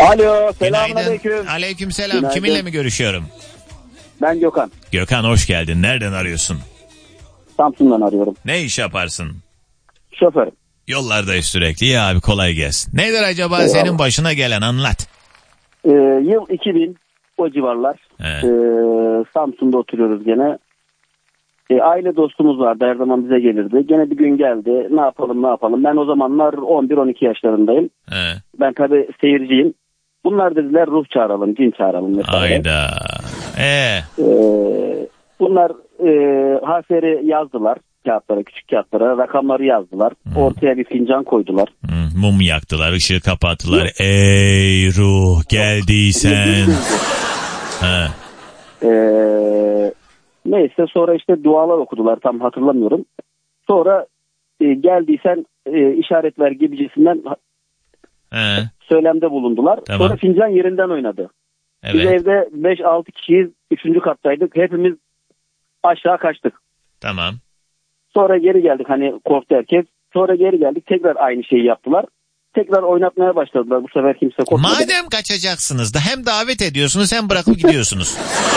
Alo, selamünaleyküm. Aleykümselam. Günaydın. Kiminle mi görüşüyorum? Ben Gökhan. Gökhan hoş geldin. Nereden arıyorsun? Samsun'dan arıyorum. Ne iş yaparsın? Şoförüm. Yollardayız sürekli. Ya abi kolay gelsin. Nedir acaba senin başına gelen, anlat. Yıl 2000 o civarlar. Samsun'da oturuyoruz gene. Aile dostumuz vardı, her zaman bize gelirdi. Gene bir gün geldi. Ne yapalım. Ben o zamanlar 11-12 yaşlarındayım. Ben tabii seyirciyim. Bunlar dediler ruh çağıralım, cin çağıralım mesela. Hayda. Bunlar harfleri yazdılar kağıtlara, küçük kağıtlara, rakamları yazdılar. Ortaya bir fincan koydular. Mum yaktılar, ışığı kapattılar. Ey ruh geldiysen. Neyse sonra işte dualar okudular, tam hatırlamıyorum. Sonra geldiysen işaret ver gibicisinden söylemde bulundular. Tamam. Sonra fincan yerinden oynadı. Evet. Biz evde 5-6 kişiyiz. 3. kattaydık. Hepimiz aşağı kaçtık. Tamam. Sonra geri geldik, hani korktu herkes. Sonra geri geldik, tekrar aynı şeyi yaptılar. Tekrar oynatmaya başladılar. Bu sefer kimse korkmadı. Madem kaçacaksınız da hem davet ediyorsunuz hem bırakıp gidiyorsunuz.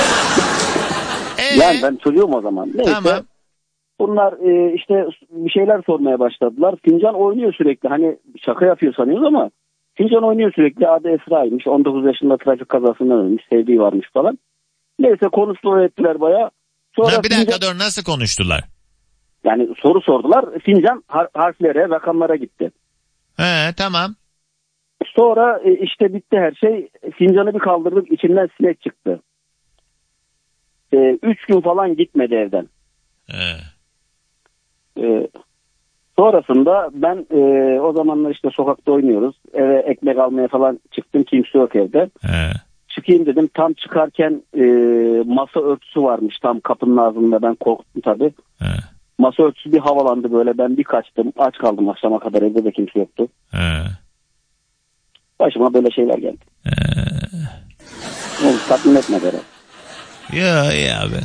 Yani ben çocuğum o zaman. Neyse. Tamam. Bunlar işte bir şeyler sormaya başladılar. Fincan oynuyor sürekli. Hani şaka yapıyor sanıyoruz ama fincan oynuyor sürekli. Adı Esra'ymış. 19 yaşında trafik kazasından ölmüş. Sevdiği varmış falan. Neyse konuştular ettiler bayağı. Sonra Bir dakika dur, nasıl konuştular? Yani soru sordular. Fincan harflere, rakamlara gitti. Tamam. Sonra işte bitti her şey. Fincanı bir kaldırdık. İçinden sinek çıktı. 3 gün falan gitmedi evden. Sonrasında ben o zamanlar işte sokakta oynuyoruz. Eve ekmek almaya falan çıktım. Kimse yok evde. Çıkayım dedim. Tam çıkarken masa örtüsü varmış tam kapının ağzında. Ben korktum tabii. Masa örtüsü bir havalandı böyle. Ben bir kaçtım. Aç kaldım akşama kadar. Evde de kimse yoktu. Başıma böyle şeyler geldi. Tatmin etmedi herhalde. Ya abi.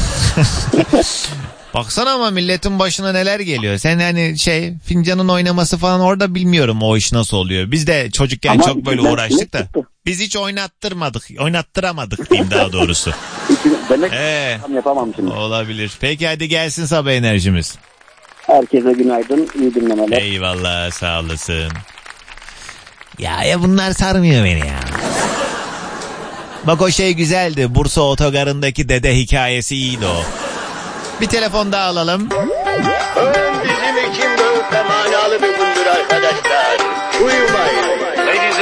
Baksana ama milletin başına neler geliyor. Sen hani fincanın oynaması falan orada bilmiyorum o iş nasıl oluyor. Biz de çocukken ama çok böyle uğraştık da. Biz hiç oynattıramadık diyeyim daha doğrusu. Demek tam yapamam şimdi. Olabilir. Peki hadi gelsin sabah enerjimiz. Herkese günaydın, iyi dinlemeler. Eyvallah, sağ olasın. Ya bunlar sarmıyor beni ya. Bak o şey güzeldi. Bursa otogarındaki dede hikayesi iyiydi o. Bir telefon daha alalım. Bizim için böyle manalı bir gündür arkadaşlar. Uyumayın.